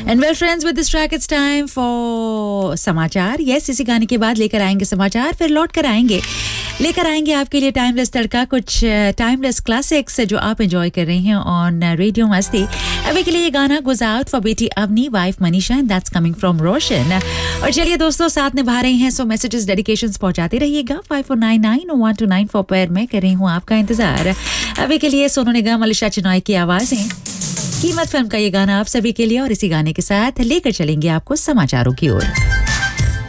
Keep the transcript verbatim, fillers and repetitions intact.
And well friends, विद दिस track it's time for समाचार. Yes, इसी गाने के बाद लेकर आएंगे समाचार, फिर लौट कर आएंगे लेकर आएंगे आपके लिए टाइमलेस तड़का, कुछ टाइमलेस क्लासिक्स जो आप एंजॉय कर रहे हैं ऑन रेडियो मस्ती. अभी के लिए ये गाना गोज आउट फॉर बेटी अवनी, wife Manisha, and that's coming from रोशन. और चलिए दोस्तों, साथ निभा रहे हैं, सो मैसेजेस डेडिकेशंस पहुंचाते रहिएगा. फाइव फोर nine nine one two nine फोर पर मैं कर रही हूँ आपका इंतजार. अभी के लिए सोनू निगम, अलिशा चिनॉय की आवाजें, कीमत फिल्म का ये गाना आप सभी के लिए, और इसी गाने के साथ लेकर चलेंगे आपको समाचारों की ओर.